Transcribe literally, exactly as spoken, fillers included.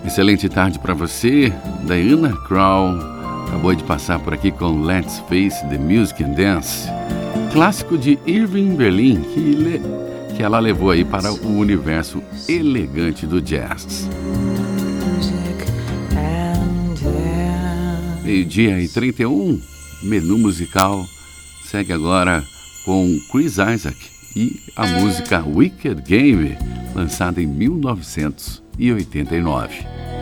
Excelente tarde para você. Diana Krall acabou de passar por aqui com Let's Face the Music and Dance, clássico de Irving Berlin, que, le... que ela levou aí para o universo elegante do jazz. Meio-dia e trinta e um, menu musical segue agora com Chris Isaak e a música Wicked Game, lançada em mil novecentos e oitenta e nove.